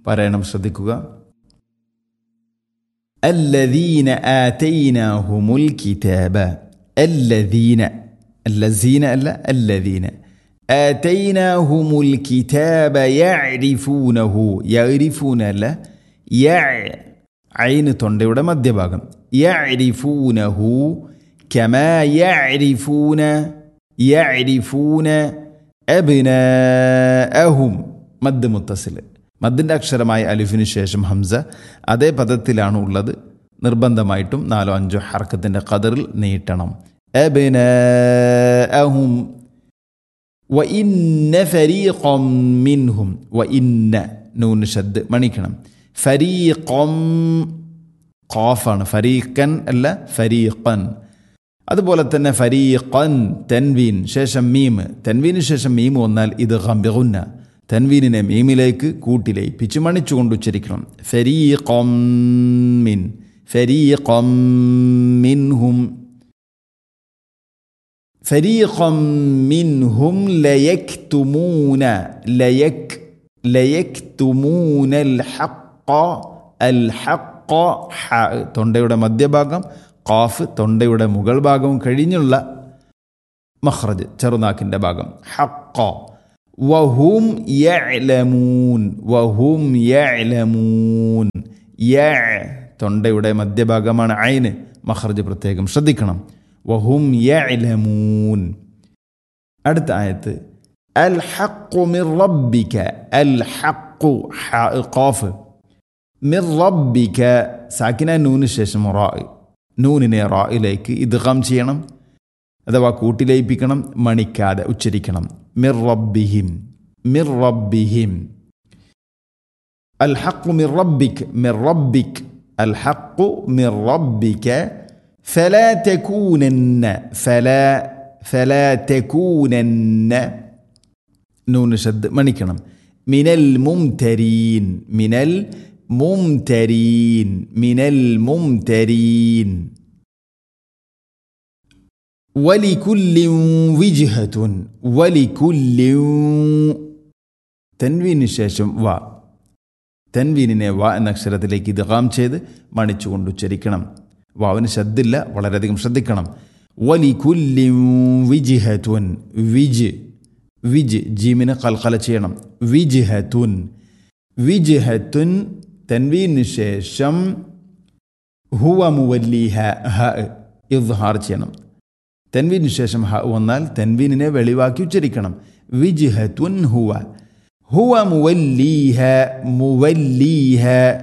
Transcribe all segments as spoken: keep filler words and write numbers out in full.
പാരായണം ശ്രദ്ധിക്കുക. الذين آتيناهم الكتاب الذين الذين ألا الذين آتيناهم الكتاب يعرفونه يعرفون لا يع عين തൊണ്ടയുടെ മധ്യഭാഗം يعرفونه كما يعرفون يعرفون أبناءهم മദ് മുത്തസിൽ. മദ്ദിൻ്റെ അക്ഷരമായ അലിഫിന് ശേഷം ഹംസ അതേ പദത്തിലാണ് ഉള്ളത്. നിർബന്ധമായിട്ടും നാലോ അഞ്ചോ ഹർക്കത്തിൻ്റെ ഖദറിൽ നീട്ടണം. അബ്നാഅഹും വഇന്ന ഫരീഖം മിൻഹും വഇന്ന നൂൻ ഷദ് മണിക്കണം. ഫരീഖം ഖാഫാണ്, ഫരീഖൻ അല്ല ഫരീഖൻ. അതുപോലെ തന്നെ ഫരീഖൻ തൻവീൻ ശേഷം മീം, തൻവീന് ശേഷം മീം വന്നാൽ ഇത് ഗംബിഗുന്ന, തൻവീനിനെ മീമിലേക്ക് കൂട്ടിലയിപ്പിച്ച് മണിച്ചുകൊണ്ട് ഉച്ചരിക്കണം. ഫരീഖം മിൻ ഫരീഖം മിൻഹും ഫരീഖം മിൻഹും ലയക്തുമൂന ലയക് ലയക്തുമൂനൽ ഹഖ്ഖ അൽ ഹഖ്ഖ ഹ തൊണ്ടയുടെ മധ്യഭാഗം, ഖാഫ് തൊണ്ടയുടെ മുകൾ ഭാഗവും കഴിഞ്ഞുള്ള മഖ്റജ് ചെറുനാക്കിൻ്റെ ഭാഗം ഹഖ്ഖ. വഹും യഅലമൂൻ വഹും യഅലമൂൻ യ തൊണ്ടയുടെ മധ്യഭാഗമാണ് ഐന്, മഖ്റജ് പ്രത്യേകം ശ്രദ്ധിക്കണം. വഹും യഅലമൂൻ. അടുത്ത ആയത്ത് അൽ ഹഖ്ഖു മിർ റബ്ബിക അൽ ഹഖ്ഖു ഹ ഖാഫ് മിർ റബ്ബിക സാക്കിന നൂന് ശേഷം റാ, നൂനിനെ റായിലേക്ക് ഇദ്ഗാം ചെയ്യണം അഥവാ കൂട്ടിലയിപ്പിക്കണം, മണിക്കാതെ ഉച്ചരിക്കണം. മിർ റബ്ബിഹിം മിർ റബ്ബിഹിം അൽ ഹഖ്ഖു മിർ റബ്ബിക മിർ റബ്ബിക അൽ ഹഖ്ഖു മിർ റബ്ബിക ഫലാ തകൂനന്ന ഫലാ ഫലാ തകൂനന്ന നൂന് ഷദ് മണിക്കണം. മിനൽ മുംതരീൻ മിനൽ മുംതരീൻ മിനൽ മുംതരീൻ വലികുല്ലിൻ വിജ്ഹത്തുൻ വലികുല്ലിൻ തൻവീന് ശേഷം വ, തൻവീനിനെ വ എന്ന അക്ഷരത്തിലേക്ക് ഇദ്ഗാം ചെയ്ത് മണിച്ചുകൊണ്ട് ഉച്ചരിക്കണം. വാവിന് ശദ്ദില്ല, വളരെയധികം ശ്രദ്ധിക്കണം. വലികുല്ലിൻ വിജ്ഹത്തുൻ വിജ് വിജ് ജീമിനെ ഖൽഖല ചെയ്യണം. വിജ്ഹത്തുൻ വിജ്ഹത്തുൻ തൻവീന് ശേഷം ഹുവ മുവല്ലിഹ ഹ ഇദ്ഹാർ ചെയ്യണം. തൻവീന് ശേഷം ഹ വന്നാൽ തൻവീനിനെ വെളിവാക്കി ഉച്ചരിക്കണം. വിജ്ഹത്തുൻ ഹുവ ഹുവ മുവല്ലീഹ മുവല്ലീഹ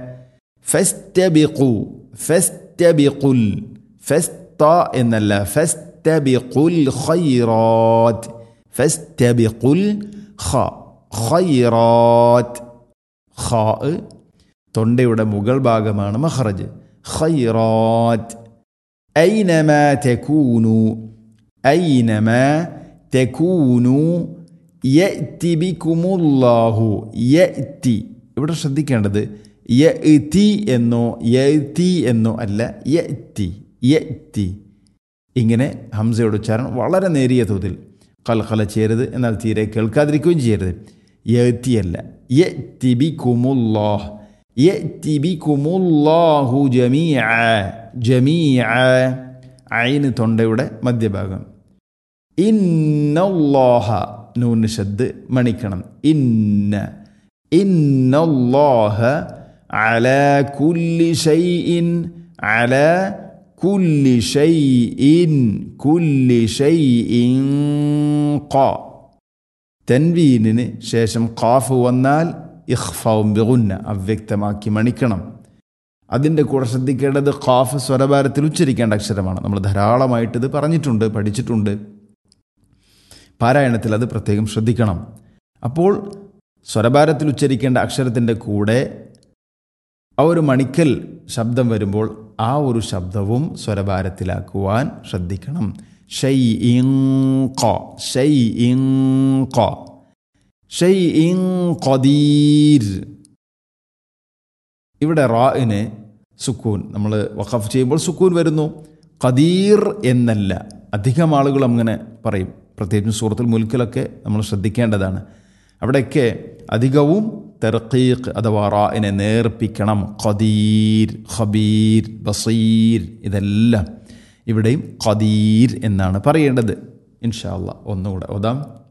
ഫസ്തബിഖു ഫസ്തബിഖുൽ ഫസ്ത എന്നല്ല ഫസ്തബിഖുൽ ഖൈറാത്ത് ഫസ്തബിഖുൽ ഖ ഖൈറാത്ത് ഖാ തൊണ്ടയുടെ മുകൾ ഭാഗമാണ് മഖ്റജ്. ഖൈറാത്ത് ഐനമാ തകൂനു ഐനമാ തകൂനു യഅതി ബികുമുല്ലാഹു യഅതി. ഇവിടെ ശ്രദ്ധിക്കേണ്ടത് യഅതി എന്നോ യഅതി എന്നോ അല്ല, യഅതി യഅതി. ഇങ്ങനെ ഹംസയുടെ ഉച്ചാരണം വളരെ നേരിയ തോതിൽ ഖൽഖല ചെയ്യരുത്, എന്നാൽ തീരെ കേൾക്കാതിരിക്കുകയും ചെയ്യരുത്. യഅതി അല്ല, യഅതി ബികുമുല്ലാഹ് യഅതി ബികുമുല്ലാഹു ജമീഅ ജമീഅ ഐന് തൊണ്ടയുടെ മധ്യഭാഗം. ഇന്നല്ലാഹ നൂന് ഷദ് മണിക്കണം. ഇന്ന ഇന്നല്ലാഹ അലാ കുല്ലി ഷൈഇൻ അലാ കുല്ലി ഷൈഇൻ കുല്ലി ഷൈഇൻ ഖ. തൻവീനിന് ശേഷം ഖാഫ് വന്നാൽ ഇഖ്ഫാഉം ബിഗുന്ന അവ്യക്തമാക്കി മണിക്കണം. അതിൻ്റെ കൂടെ ശ്രദ്ധിക്കേണ്ടത് ഖാഫ് സ്വരഭാരത്തിൽ ഉച്ചരിക്കേണ്ട അക്ഷരമാണ്. നമ്മൾ ധാരാളമായിട്ട് ഇത് പറഞ്ഞിട്ടുണ്ട്, പഠിച്ചിട്ടുണ്ട്. പാരായണത്തിൽ അത് പ്രത്യേകം ശ്രദ്ധിക്കണം. അപ്പോൾ സ്വരഭാരത്തിൽ ഉച്ചരിക്കേണ്ട അക്ഷരത്തിൻ്റെ കൂടെ ആ ഒരു മണിക്കൽ ശബ്ദം വരുമ്പോൾ ആ ഒരു ശബ്ദവും സ്വരഭാരത്തിലാക്കുവാൻ ശ്രദ്ധിക്കണം. ഷൈഇൻ ഖ ഷൈഇൻ ഖ ഷൈഇൻ ഖദീർ. ഇവിടെ റാഇന് സുക്കൂൻ, നമ്മൾ വഖഫ് ചെയ്യുമ്പോൾ സുക്കൂൻ വരുന്നു. ഖദീർ എന്നല്ല. അധികം ആളുകൾ അങ്ങനെ പറയും, പ്രത്യേകിച്ചും സൂറത്തുൽ മുൽക്കിലൊക്കെ നമ്മൾ ശ്രദ്ധിക്കേണ്ടതാണ്. അവിടെയൊക്കെ അധികവും തർക്കീഖ് അഥവാ റാഇനെ നേർപ്പിക്കണം. ഖദീർ, ഖബീർ, ബസീർ, ഇതെല്ലാം ഇവിടെയും ഖദീർ എന്നാണ് പറയേണ്ടത്. ഇൻഷാ അല്ലാഹ് ഒന്നുകൂടെ ഓതാം.